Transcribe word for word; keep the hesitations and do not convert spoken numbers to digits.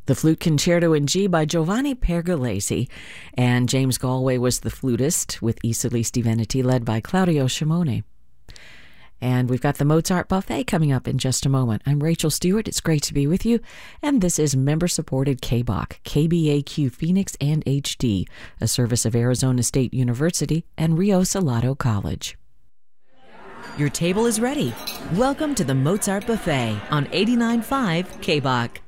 The Flute Concerto in G by Giovanni Pergolesi, and James Galway was the flutist with I Solisti Veneti, led by Claudio Scimone. And we've got the Mozart Buffet coming up in just a moment. I'm Rachel Stewart. It's great to be with you. And this is member-supported K B O C, K B A Q Phoenix and H D, a service of Arizona State University and Rio Salado College. Your table is ready. Welcome to the Mozart Buffet on eighty-nine point five K B O C.